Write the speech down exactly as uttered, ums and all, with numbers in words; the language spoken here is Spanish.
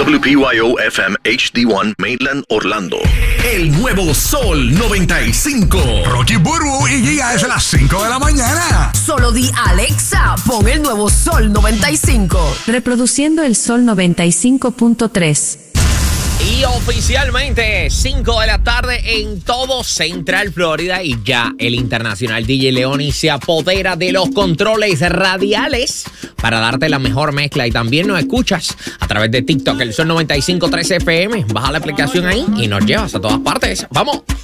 W P Y O F M H D uno Mainland Orlando. El nuevo Sol noventa y cinco. Rocky Burbu y Giga es a las cinco de la mañana. Solo di Alexa, pon el nuevo Sol noventa y cinco. Reproduciendo el Sol noventa y cinco punto tres. Y oficialmente cinco de la tarde en todo Central Florida y ya el internacional D J Leoni se apodera de los controles radiales para darte la mejor mezcla y también nos escuchas a través de TikTok, el Sol noventa y cinco punto tres F M. Baja la aplicación ahí y nos llevas a todas partes. ¡Vamos!